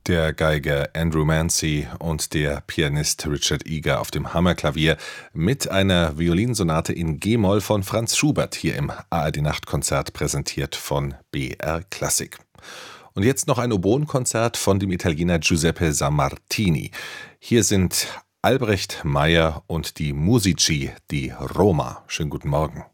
Der Geiger Andrew Mancy und der Pianist Richard Eager auf dem Hammerklavier mit einer Violinsonate in G-Moll von Franz Schubert hier im ARD-Nachtkonzert, präsentiert von BR Klassik. Und jetzt noch ein Oboenkonzert von dem Italiener Giuseppe Sammartini. Hier sind Albrecht Meyer und die Musici di Roma. Schönen guten Morgen.